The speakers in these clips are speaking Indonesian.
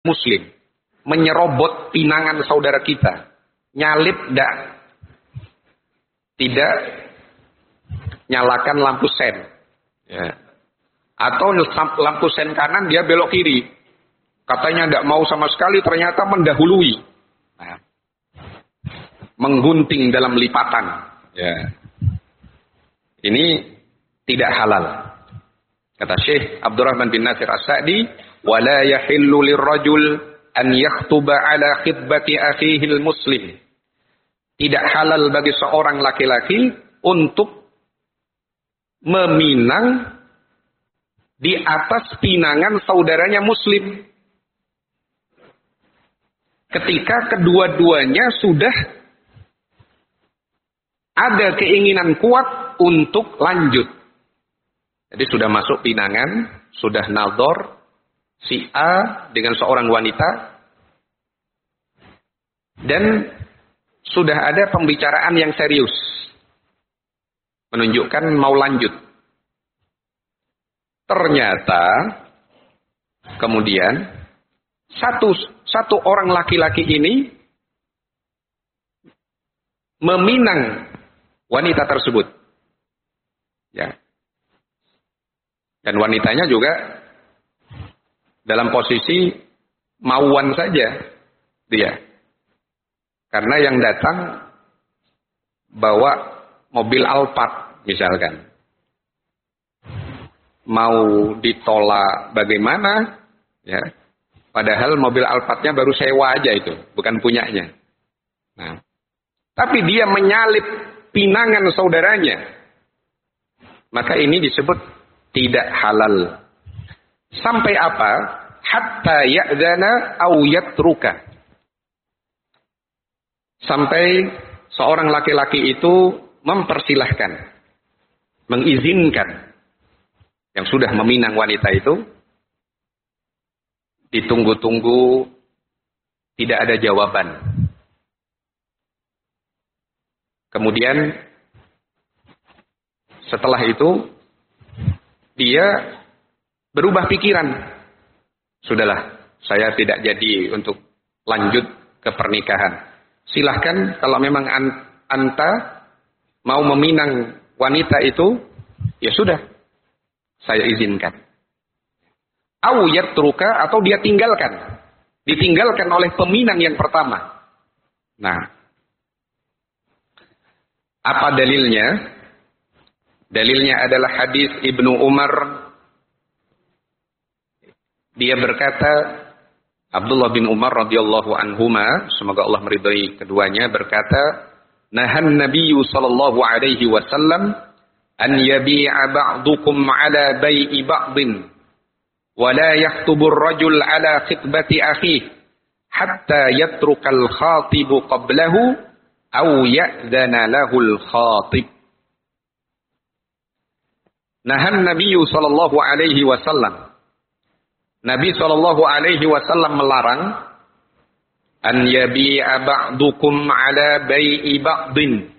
muslim, menyerobot pinangan saudara kita, nyalip tidak nyalakan lampu sen, ya. Atau lampu sen kanan dia belok kiri, katanya tidak mau sama sekali, ternyata mendahului, nah, menggunting dalam lipatan, ya. Ini tidak halal. Kata Syekh Abdurrahman bin Nasir As-Sa'di, wala yahillu lirrajul an yakhtuba ala khitbati akhihil muslim. Tidak halal bagi seorang laki-laki untuk meminang di atas pinangan saudaranya muslim ketika kedua-duanya sudah ada keinginan kuat untuk lanjut. Jadi sudah masuk pinangan, sudah nadhor si A dengan seorang wanita, dan sudah ada pembicaraan yang serius menunjukkan mau lanjut. Ternyata kemudian satu orang laki-laki ini meminang wanita tersebut, ya. Dan wanitanya juga dalam posisi mauan saja dia, karena yang datang bawa mobil Alphard misalkan. Mau ditolak bagaimana, ya. Padahal mobil Alphardnya baru sewa aja itu, bukan punyanya. Nah, tapi dia menyalip pinangan saudaranya, maka ini disebut tidak halal. Sampai apa? Hatta ya'zana aw yatruka. Sampai seorang laki-laki itu mempersilahkan, mengizinkan yang sudah meminang wanita itu, ditunggu-tunggu, tidak ada jawaban. Kemudian setelah itu dia berubah pikiran. Sudahlah, saya tidak jadi untuk lanjut ke pernikahan. Silahkan kalau memang anta mau meminang wanita itu, ya sudah, saya izinkan. Au yatruka, atau dia tinggalkan. Ditinggalkan oleh peminang yang pertama. Nah, apa dalilnya? Dalilnya adalah hadis Ibnu Umar. Dia berkata, Abdullah bin Umar radhiyallahu anhuma, semoga Allah meridhai keduanya, berkata, nahan Nabiyyu sallallahu alaihi wasallam an yabi'a ba'dukum ala bai'i ba'din wa la yakhtubur rajul ala khitbati akhihi hatta yatrukal khatibu qablahu aw ya'dhana lahul khatib. Nahan Nabiyyu sallallahu alaihi wasallam, Nabi sallallahu alaihi wasallam melarang an yabi'a ba'dukum ala bai'i ba'din,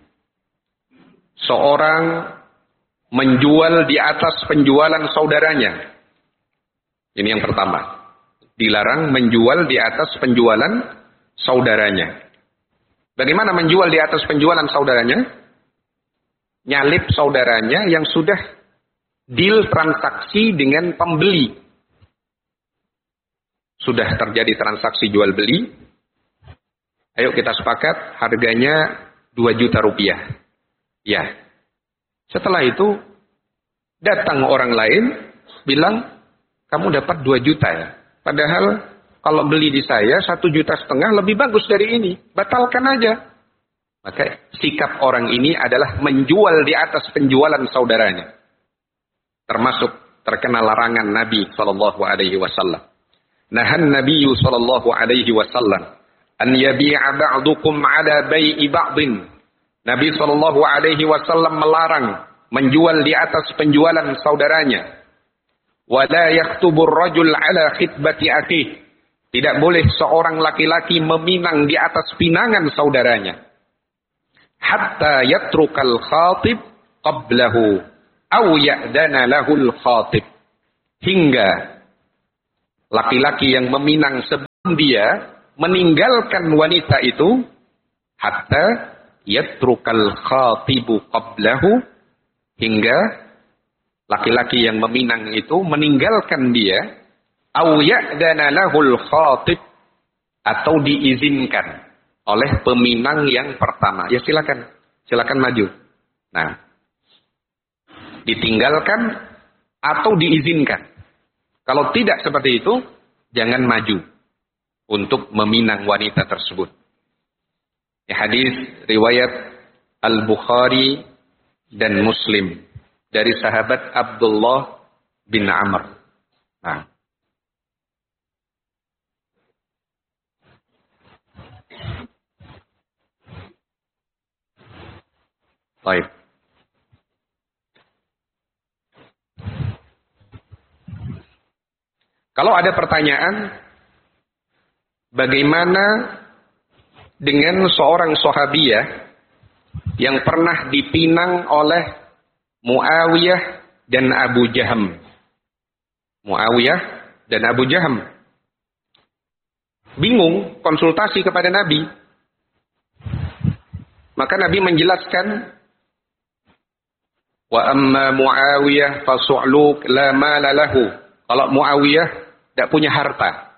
seorang menjual di atas penjualan saudaranya. Ini yang pertama. Dilarang menjual di atas penjualan saudaranya. Bagaimana menjual di atas penjualan saudaranya? Nyalip saudaranya yang sudah deal transaksi dengan pembeli. Sudah terjadi transaksi jual beli. Ayo kita sepakat harganya 2 juta rupiah. Ya. Setelah itu datang orang lain bilang, kamu dapat 2 juta ya. Padahal kalau beli di saya 1,5 juta lebih bagus dari ini. Batalkan aja. Maka sikap orang ini adalah menjual di atas penjualan saudaranya. Termasuk terkena larangan Nabi SAW. Nahan Nabi SAW an yabi'a ba'dukum ala bai'i ba'din. Nabi SAW melarang menjual di atas penjualan saudaranya. Wa la yakhtubur rajul ala khitbati akhihi. Tidak boleh seorang laki-laki meminang di atas pinangan saudaranya. Hatta yatrukal khatib qablahu aw ya'dana lahul khatib. Hingga laki-laki yang meminang dia meninggalkan wanita itu hatta yatrukal khatibu qablahu, hingga laki-laki yang meminang itu meninggalkan dia, au ya'dana lahul khatib, atau diizinkan oleh peminang yang pertama. Ya silakan maju. Nah, ditinggalkan atau diizinkan. Kalau tidak seperti itu, jangan maju untuk meminang wanita tersebut. Hadis riwayat Al-Bukhari dan Muslim dari sahabat Abdullah bin Amr. Nah, baik. Kalau ada pertanyaan, bagaimana dengan seorang sahabiyah yang pernah dipinang oleh Muawiyah dan Abu Jaham? Muawiyah dan Abu Jaham bingung, konsultasi kepada Nabi. Maka Nabi menjelaskan, wa amma Muawiyah fa su'luk la mala lahu. Kalau Muawiyah tidak punya harta.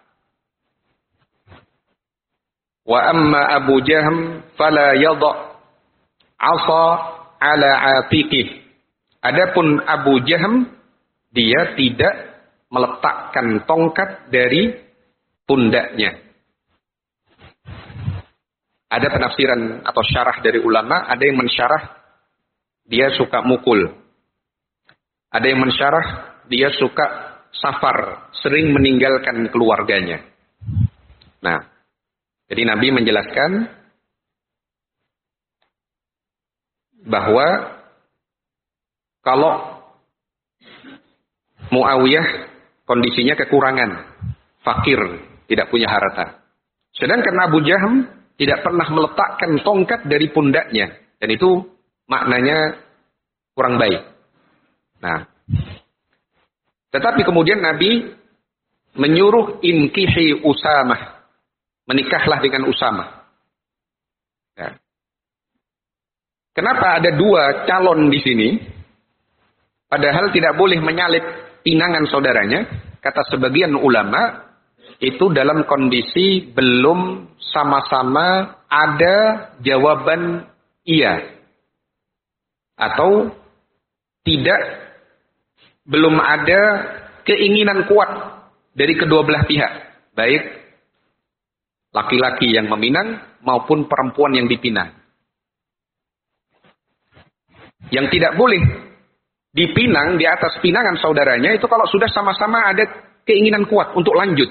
Wa amma Abu Jahm fala yadha 'asa 'ala 'atiqih. Adapun Abu Jahm, dia tidak meletakkan tongkat dari pundaknya. Ada penafsiran atau syarah dari ulama, ada yang mensyarah dia suka mukul. Ada yang mensyarah dia suka safar, sering meninggalkan keluarganya. Nah, jadi Nabi menjelaskan bahwa kalau Muawiyah kondisinya kekurangan, fakir, tidak punya harta. Sedangkan Abu Jahm tidak pernah meletakkan tongkat dari pundaknya, dan itu maknanya kurang baik. Nah, tetapi kemudian Nabi menyuruh inkihi Usamah, menikahlah dengan Usamah. Ya. Kenapa ada dua calon di sini? Padahal tidak boleh menyalip pinangan saudaranya. Kata sebagian ulama, itu dalam kondisi belum sama-sama ada jawaban iya. Atau tidak, belum ada keinginan kuat dari kedua belah pihak. Baik laki-laki yang meminang maupun perempuan yang dipinang. Yang tidak boleh dipinang di atas pinangan saudaranya itu kalau sudah sama-sama ada keinginan kuat untuk lanjut.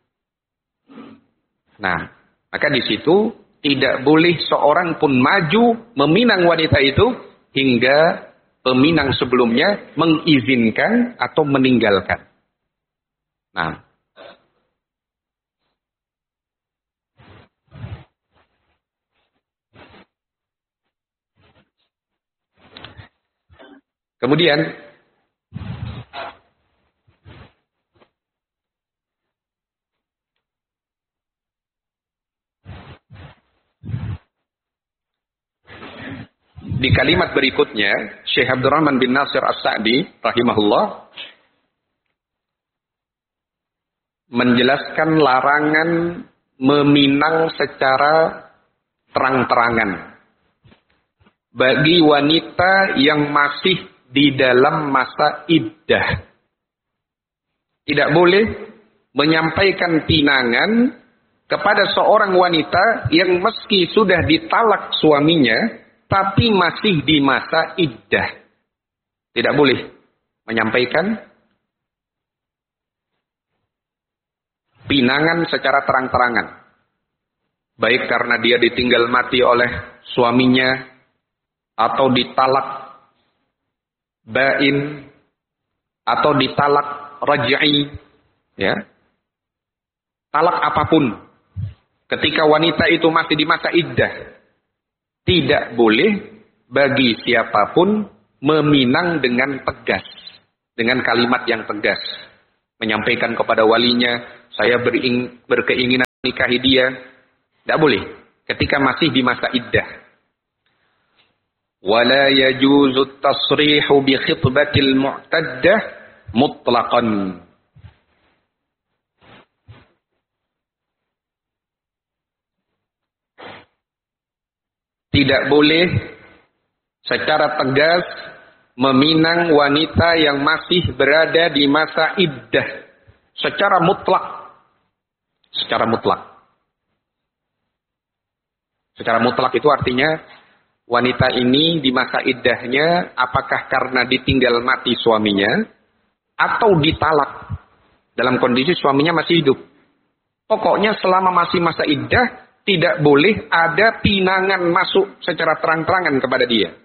Nah, maka di situ tidak boleh seorang pun maju meminang wanita itu hingga peminang sebelumnya mengizinkan atau meninggalkan. Nah, kemudian di kalimat berikutnya, Syekh Abdurrahman bin Nasir As-Sa'di rahimahullah menjelaskan larangan meminang secara terang-terangan bagi wanita yang masih di dalam masa iddah. Tidak boleh menyampaikan pinangan kepada seorang wanita yang meski sudah ditalak suaminya tapi masih di masa iddah. Tidak boleh menyampaikan pinangan secara terang-terangan. Baik karena dia ditinggal mati oleh suaminya, atau ditalak bain, atau ditalak raj'i, ya. Talak apapun. Ketika wanita itu masih di masa iddah, tidak boleh bagi siapapun meminang dengan tegas, dengan kalimat yang tegas, menyampaikan kepada walinya, saya berkeinginan nikahi dia. Tidak boleh. Ketika masih di masa iddah. Wala yajuzu tasrihu bi khitbatil mu'taddah mutlaqan. Tidak boleh secara tegas meminang wanita yang masih berada di masa iddah secara mutlak. Secara mutlak. Secara mutlak itu artinya wanita ini di masa iddahnya apakah karena ditinggal mati suaminya atau ditalak dalam kondisi suaminya masih hidup. Pokoknya selama masih masa iddah tidak boleh ada pinangan masuk secara terang-terangan kepada dia.